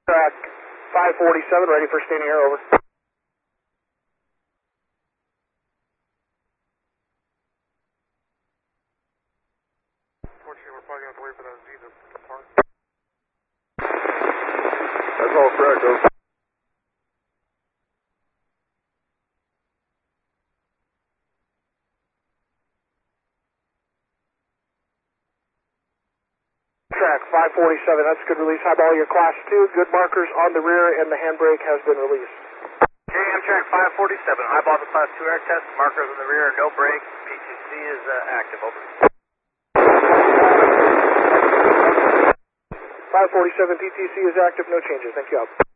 Track 547, ready for standing air, over. Unfortunately, we're probably going to have to wait for that Z to depart. That's all correct, over. Track 547, that's good release. Highball, your class 2, good markers on the rear, and the handbrake has been released. Okay, Amtrak 547, highball the class 2 air test, markers on the rear, no brake, PTC is active, over. 547 PTC is active, no changes, thank you, out.